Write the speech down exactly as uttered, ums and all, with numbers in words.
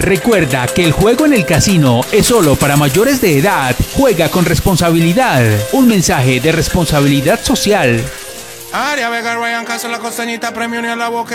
Recuerda que el juego en el casino es solo para mayores de edad. Juega con responsabilidad. Un mensaje de responsabilidad social. Aria Vega, Ryan Castro, la costeñita, premio ni a la boca.